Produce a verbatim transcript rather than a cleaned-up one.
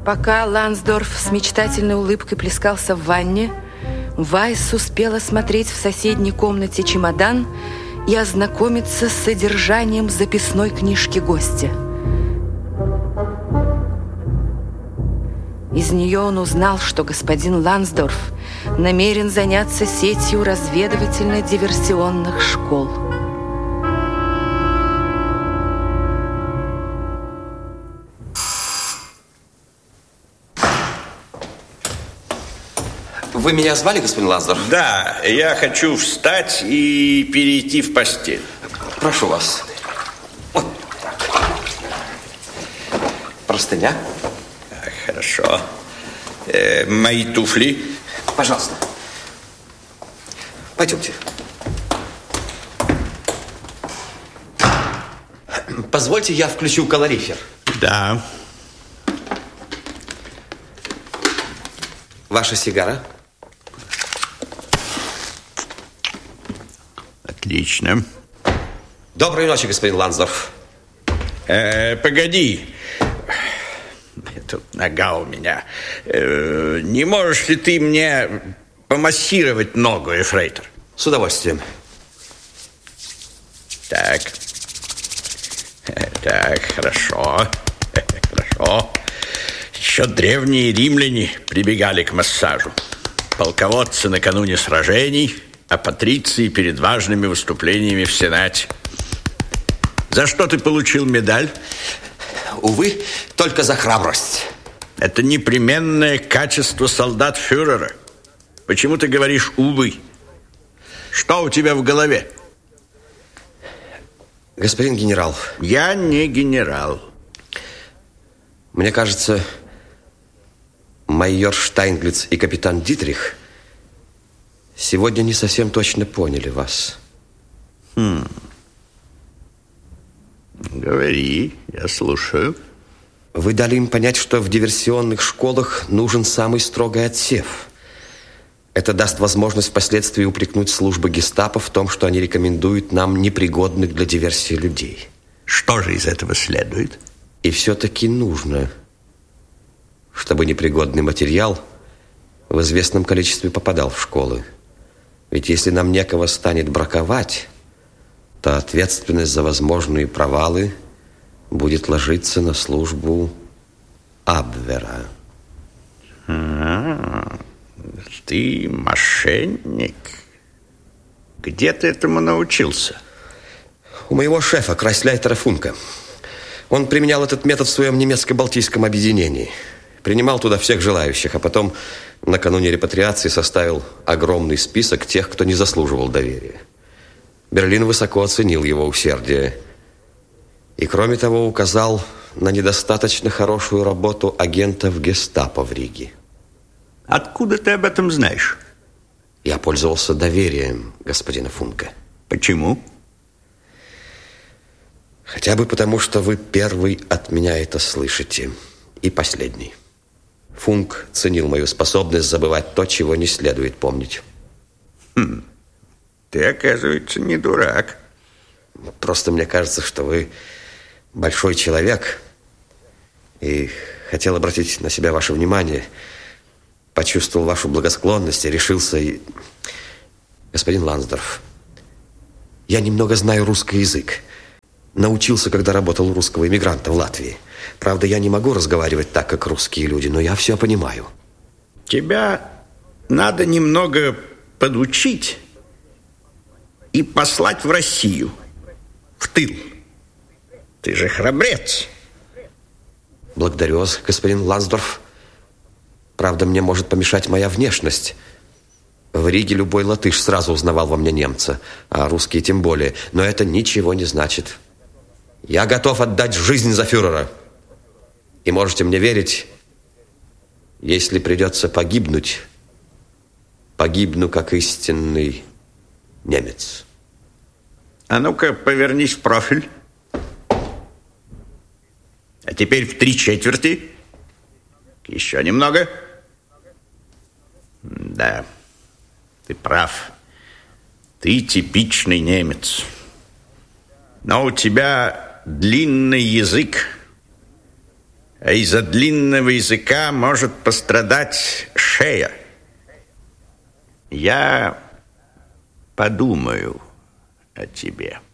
Пока Лансдорф с мечтательной улыбкой плескался в ванне, Вайс успел осмотреть в соседней комнате чемодан и ознакомиться с содержанием записной книжки гостя. Из нее он узнал, что господин Лансдорф намерен заняться сетью разведывательно-диверсионных школ. Вы меня звали, господин Лансдорф? Да, я хочу встать и перейти в постель. Прошу вас. Вот так. Простыня? Хорошо. Э, мои туфли? Пожалуйста. Пойдемте. Позвольте, я включу калорифер. Да. Ваша сигара? Отлично. Доброй ночи, господин Лансдорф. Э, погоди. Тут нога у меня. Э, не можешь ли ты мне помассировать ногу, ефрейтор? С удовольствием. Так. Так, хорошо. Хорошо. Еще древние римляне прибегали к массажу. Полководцы накануне сражений, а патриции перед важными выступлениями в Сенате. За что ты получил медаль? Увы, только за храбрость. Это непременное качество солдат фюрера. Почему ты говоришь «увы»? Что у тебя в голове? Господин генерал. Я не генерал. Мне кажется, майор Штайнглиц и капитан Дитрих сегодня не совсем точно поняли вас. Хм. Говори, я слушаю. Вы дали им понять, что в диверсионных школах нужен самый строгий отсев. Это даст возможность впоследствии упрекнуть службы гестапо в том, что они рекомендуют нам непригодных для диверсии людей. Что же из этого следует? И все-таки нужно, чтобы непригодный материал в известном количестве попадал в школы. Ведь если нам некого станет браковать, то ответственность за возможные провалы будет ложиться на службу Абвера. А, ты мошенник. Где ты этому научился? У моего шефа, Крайсляйтера Функа. Он применял этот метод в своем немецко-балтийском объединении. Принимал туда всех желающих, а потом накануне репатриации составил огромный список тех, кто не заслуживал доверия. Берлин высоко оценил его усердие. И, кроме того, указал на недостаточно хорошую работу агентов гестапо в Риге. Откуда ты об этом знаешь? Я пользовался доверием господина Функа. Почему? Хотя бы потому, что вы первый от меня это слышите. И последний. Функ ценил мою способность забывать то, чего не следует помнить. Хм. Ты, оказывается, не дурак. Просто мне кажется, что вы большой человек. И хотел обратить на себя ваше внимание. Почувствовал вашу благосклонность и решился. И... Господин Лансдорф, я немного знаю русский язык. Научился, когда работал у русского иммигранта в Латвии. Правда, я не могу разговаривать так, как русские люди, но я все понимаю. Тебя надо немного подучить и послать в Россию, в тыл. Ты же храбрец. Благодарю вас, господин Лансдорф. Правда, мне может помешать моя внешность. В Риге любой латыш сразу узнавал во мне немца, а русские тем более. Но это ничего не значит. Я готов отдать жизнь за фюрера. И можете мне верить, если придется погибнуть, погибну как истинный немец. А ну-ка, повернись в профиль. А теперь в три четверти. Еще немного. Да, ты прав. Ты типичный немец. Но у тебя длинный язык. а из-за длинного языка может пострадать шея. Я подумаю о тебе.